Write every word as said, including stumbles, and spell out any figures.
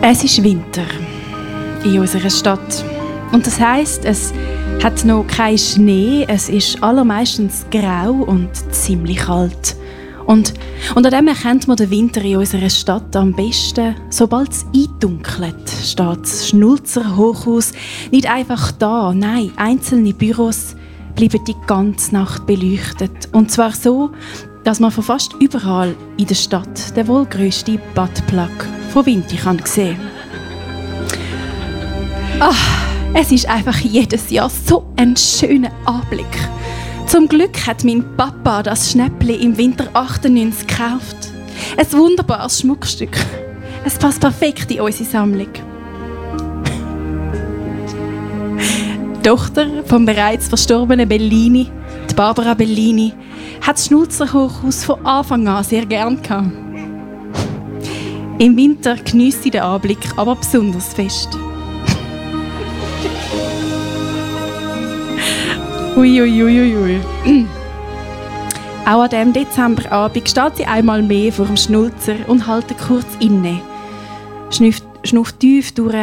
Es ist Winter in unserer Stadt. Und das heisst, es hat noch keinen Schnee, es ist allermeistens grau und ziemlich kalt. Und, und an dem erkennt man den Winter in unserer Stadt am besten. Sobald es eindunkelt, steht das Schnulzer Hochhaus nicht einfach da. Nein, einzelne Büros bleiben die ganze Nacht beleuchtet. Und zwar so, dass man von fast überall in der Stadt den wohl grössten Buttplug von Vinti kann sehen. Ach, es ist einfach jedes Jahr so ein schöner Anblick. Zum Glück hat mein Papa das Schnäppli im Winter achtundneunzig gekauft. Ein wunderbares Schmuckstück. Es passt perfekt in unsere Sammlung. Die Tochter vom bereits verstorbenen Bellini, die Barbara Bellini, hat das Schnulzer Hochhaus von Anfang an sehr gern gehabt. Im Winter geniesst sie den Anblick aber besonders fest. Uiuiuiui. Ui, ui. Auch an diesem Dezemberabend steht sie einmal mehr vor dem Schnulzer und hält kurz inne. Schnufft, schnufft tief durch